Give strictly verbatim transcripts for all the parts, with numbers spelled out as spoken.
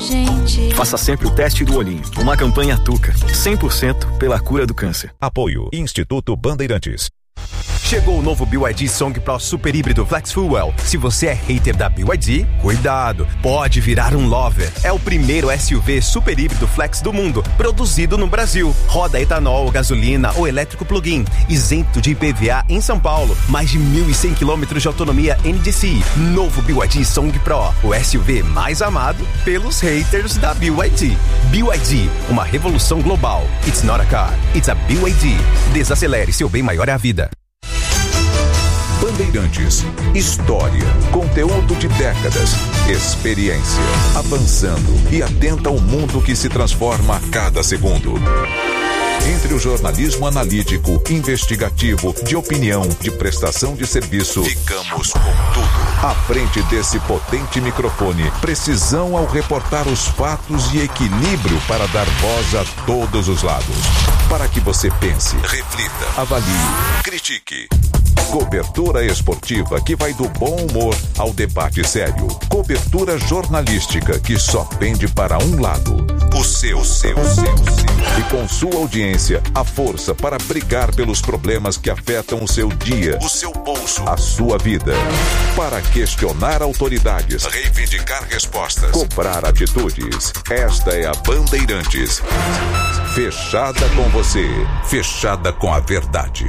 gente. Faça sempre o teste do olhinho. Uma campanha Tuca, cem por cento pela cura do câncer. Apoio Instituto Bandeirantes. Chegou o novo B Y D Song Pro Super Híbrido Flex Fuel. Se você é hater da B Y D, cuidado, pode virar um lover. É o primeiro S U V super híbrido flex do mundo, produzido no Brasil. Roda etanol, gasolina ou elétrico plug-in, isento de I P V A em São Paulo. Mais de mil e cem quilômetros de autonomia N D C I. Novo B Y D Song Pro, o S U V mais amado pelos haters da B Y D. B Y D, uma revolução global. It's not a car, it's a B Y D. Desacelere, seu bem maior é a vida. Bandeirantes, história, conteúdo de décadas, experiência, avançando e atenta ao mundo que se transforma a cada segundo. Entre o jornalismo analítico, investigativo, de opinião, de prestação de serviço, ficamos com tudo. À frente desse potente microfone, precisão ao reportar os fatos e equilíbrio para dar voz a todos os lados. Para que você pense, reflita, avalie, critique. Cobertura esportiva que vai do bom humor ao debate sério. Cobertura jornalística que só pende para um lado. O seu, o seu, o seu, o seu. E com sua audiência, a força para brigar pelos problemas que afetam o seu dia, o seu bolso, a sua vida. Para questionar autoridades, reivindicar respostas, cobrar atitudes. Esta é a Bandeirantes. Fechada com você, fechada com a verdade.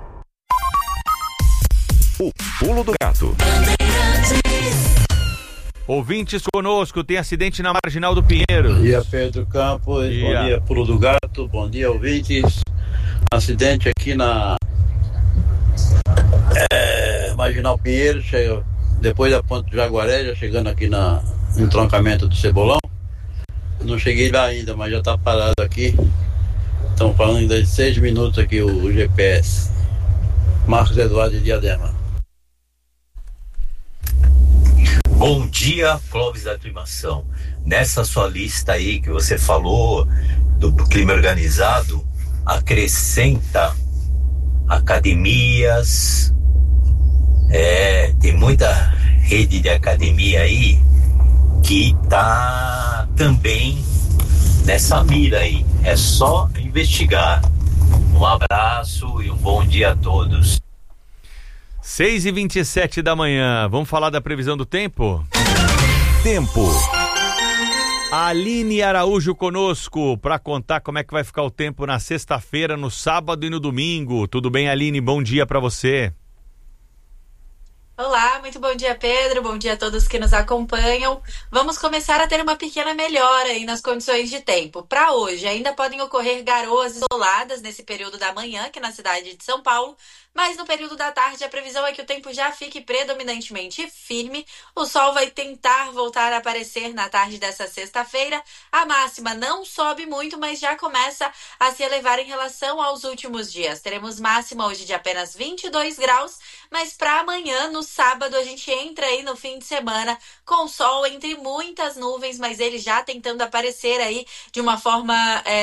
O Pulo do Gato. Ouvintes conosco, tem acidente na Marginal do Pinheiro. Bom dia, Pedro Campos. Bom dia, Bom dia Pulo do Gato. Bom dia, ouvintes. Acidente aqui na é, Marginal Pinheiro, chega, depois da Ponte do Jaguaré, já chegando aqui na, no entroncamento do Cebolão. Não cheguei lá ainda, mas já está parado aqui. Estão falando ainda de seis minutos aqui o, o G P S. Marcos Eduardo de Diadema. Bom dia, Clóvis da Trimação. Nessa sua lista aí que você falou do crime organizado, acrescenta academias, é, tem muita rede de academia aí que tá também nessa mira aí. É só investigar. Um abraço e um bom dia a todos. seis e vinte e sete da manhã, vamos falar da previsão do tempo? Tempo. Aline Araújo conosco para contar como é que vai ficar o tempo na sexta-feira, no sábado e no domingo. Tudo bem, Aline? Bom dia para você. Olá, muito bom dia, Pedro. Bom dia a todos que nos acompanham. Vamos começar a ter uma pequena melhora aí nas condições de tempo. Para hoje, ainda podem ocorrer garoas isoladas nesse período da manhã aqui na cidade de São Paulo, mas no período da tarde a previsão é que o tempo já fique predominantemente firme. O sol vai tentar voltar a aparecer na tarde dessa sexta-feira. A máxima não sobe muito, mas já começa a se elevar em relação aos últimos dias. Teremos máxima hoje de apenas vinte e dois graus, mas para amanhã, no sábado, a gente entra aí no fim de semana com sol entre muitas nuvens, mas ele já tentando aparecer aí de uma forma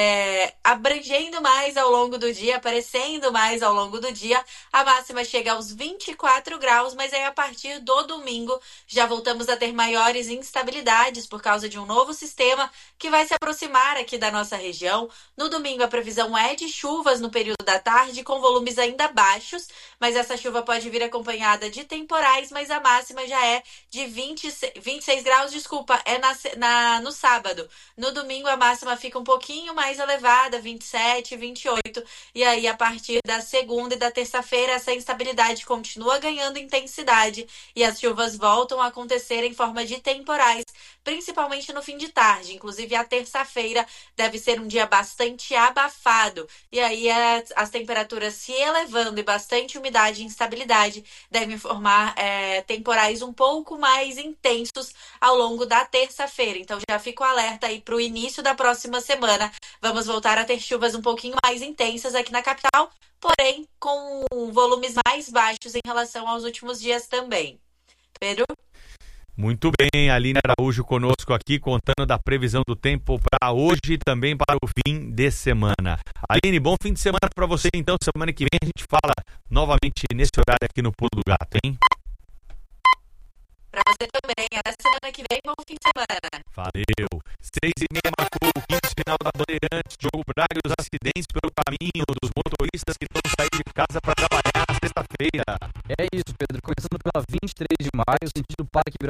é, abrangendo mais ao longo do dia, aparecendo mais ao longo do dia. A máxima chega aos vinte e quatro graus, mas aí a partir do domingo já voltamos a ter maiores instabilidades por causa de um novo sistema que vai se aproximar aqui da nossa região. No domingo a previsão é de chuvas no período da tarde, com volumes ainda baixos, mas essa chuva pode vir acompanhada de temporais, mas a máxima já é de vinte, vinte e seis graus, desculpa, é na, na, no sábado. No domingo a máxima fica um pouquinho mais elevada, vinte e sete, vinte e oito, e aí a partir da segunda e da terça-feira essa instabilidade continua ganhando intensidade e as chuvas voltam a acontecer em forma de temporais, principalmente no fim de tarde. Inclusive a terça-feira deve ser um dia bastante abafado, e aí as temperaturas se elevando e bastante umidade e instabilidade devem formar é, temporais um pouco mais intensos ao longo da terça-feira. Então já fico alerta aí para o início da próxima semana. Vamos voltar a ter chuvas um pouquinho mais intensas aqui na capital, porém com volumes mais baixos em relação aos últimos dias também. Pedro? Muito bem, Aline Araújo conosco aqui, contando da previsão do tempo para hoje e também para o fim de semana. Aline, bom fim de semana para você, então. Semana que vem a gente fala novamente nesse horário aqui no Pulo do Gato, hein? Pra você também. Até semana que vem, bom fim de semana. Valeu. Seis e meia marcou o quinto final da Bandeirantes. Diogo Braga e os acidentes pelo caminho dos motoristas que estão saindo de casa para trabalhar na sexta-feira. É isso, Pedro. Começando pela vinte e três de maio, sentido Parque Ibirapuera.